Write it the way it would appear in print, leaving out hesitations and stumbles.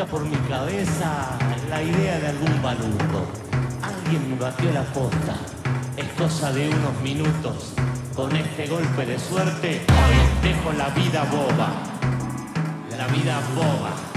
ronda por mi cabeza la idea de algún baluto. Alguien me batió la posta, es cosa de unos minutos. Con este golpe de suerte, hoy dejo la vida boba. La vida boba.